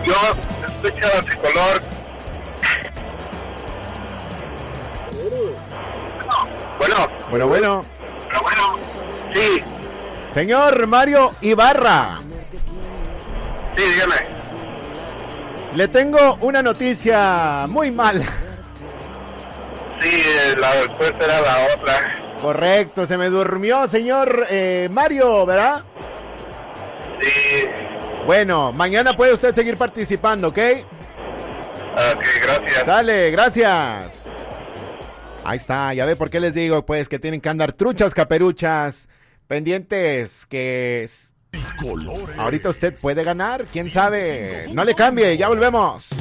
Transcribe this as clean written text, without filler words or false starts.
Yo escucho a Tricolor. Bueno. Sí. Señor Mario Ibarra. Sí, dígame. Le tengo una noticia muy mala. Sí, la respuesta era la otra. Correcto, se me durmió, señor Mario, ¿verdad? Sí. Bueno, mañana puede usted seguir participando, ¿ok? Ok, gracias. Sale, gracias. Ahí está, ya ve por qué les digo, pues, que tienen que andar truchas, caperuchas, pendientes, que ahorita usted puede ganar, quién sabe. No le cambie, ya volvemos.